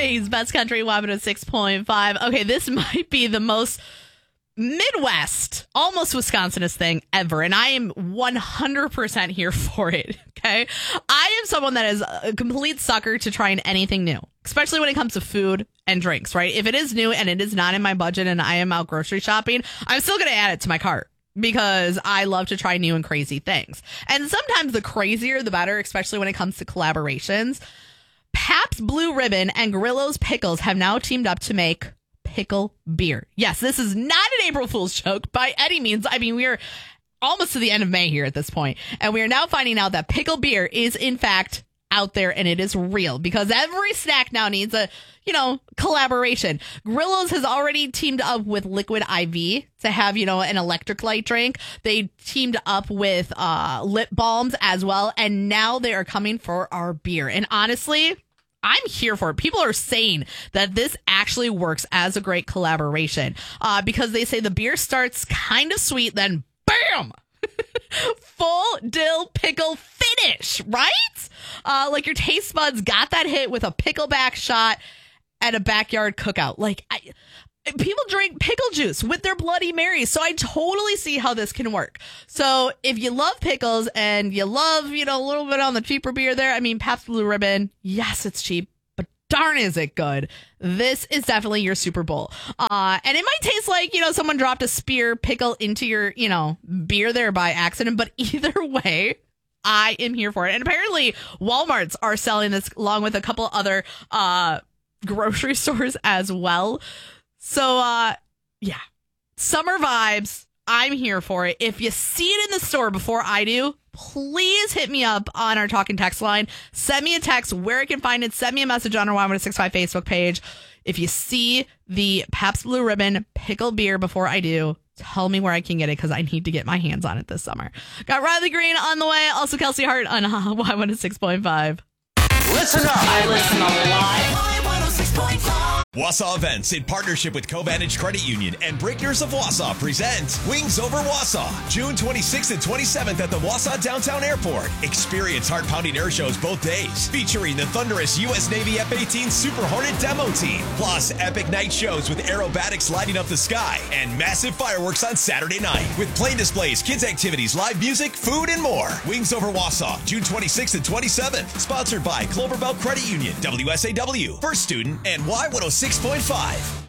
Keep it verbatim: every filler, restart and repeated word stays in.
mornings, Best Country one oh six point five. Okay, this might be the most Midwest, almost Wisconsinist thing ever, and I am one hundred percent here for it, okay? I am someone that is a complete sucker to trying anything new, especially when it comes to food and drinks, right? If it is new and it is not in my budget and I am out grocery shopping, I'm still going to add it to my cart because I love to try new and crazy things. And sometimes the crazier, the better, especially when it comes to collaborations. Pabst Blue Ribbon and Grillo's Pickles have now teamed up to make pickle beer. Yes, this is not an April Fool's joke by any means. I mean, we are almost to the end of May here at this point, and we are now finding out that pickle beer is in fact out there and it is real because every snack now needs a, you know, collaboration. Grillo's has already teamed up with Liquid I V to have, you know, an electric light drink. They teamed up with uh, lip balms as well, and now they are coming for our beer. And honestly, I'm here for it. People are saying that this actually works as a great collaboration uh, because they say the beer starts kind of sweet, then bam, full dill pickle finish, right? Uh, like your taste buds got that hit with a pickleback shot at a backyard cookout. Like I, people drink pickle juice with their Bloody Marys, so I totally see how this can work. So if you love pickles and you love, you know, a little bit on the cheaper beer there, I mean, Pabst Blue Ribbon, yes, it's cheap, but darn is it good. This is definitely your Super Bowl. Uh, and it might taste like, you know, someone dropped a spear pickle into your, you know, beer there by accident, but either way, I am here for it. And apparently Walmarts are selling this along with a couple other uh, grocery stores as well. So, uh, yeah, summer vibes. I'm here for it. If you see it in the store before I do, please hit me up on our talk and text line. Send me a text where I can find it. Send me a message on our Y one oh six point five Facebook page. If you see the Pabst Blue Ribbon pickle beer before I do, tell me where I can get it because I need to get my hands on it this summer. Got Riley Green on the way. Also, Kelsey Hart on Y one oh six point five. Listen up. I listen a lot. Y one oh six point five. Wausau Events, in partnership with Co-Vantage Credit Union and Breakers of Wausau, present Wings Over Wausau, June twenty-sixth and twenty-seventh at the Wausau Downtown Airport. Experience heart-pounding air shows both days, featuring the thunderous U S Navy F eighteen Super Hornet demo team, plus epic night shows with aerobatics lighting up the sky, and massive fireworks on Saturday night, with plane displays, kids activities, live music, food, and more. Wings Over Wausau, June twenty-sixth and twenty-seventh, sponsored by Cloverbelt Credit Union, W S A W, First Student, and Y one oh six point five.